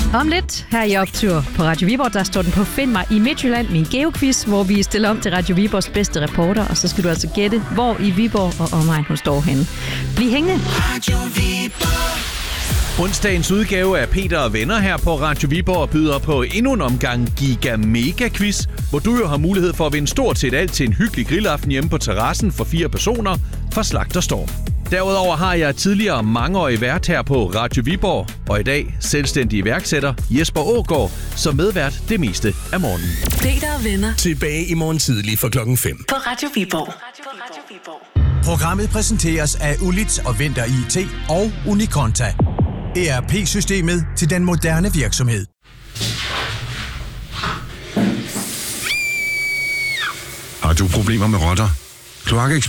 Om lidt her i Optur på Radio Viborg, der står den på Find mig i Midtjylland, min geoquiz, hvor vi stiller om til Radio Viborgs bedste reporter, og så skal du altså gætte, hvor i Viborg og omegn hun står henne. Bliv hængende. Radio Viborg. Onsdagens udgave af Peter og Venner her på Radio Viborg byder på endnu en omgang Giga Mega Quiz, hvor du jo har mulighed for at vinde stort set alt til en hyggelig grillaften hjemme på terrassen for 4 personer fra Slagter Storm. Derudover har jeg tidligere mangeårig vært her på Radio Viborg, og i dag selvstændig iværksætter Jesper Aagaard, som medvært det meste af morgenen. Peter og Venner. Tilbage i morgen tidlig fra 5:00. På Radio Viborg. Programmet præsenteres af Ulit og Vinter IT og Unikonta. ERP-systemet til den moderne virksomhed. Har du problemer med rotter? Kloakekspert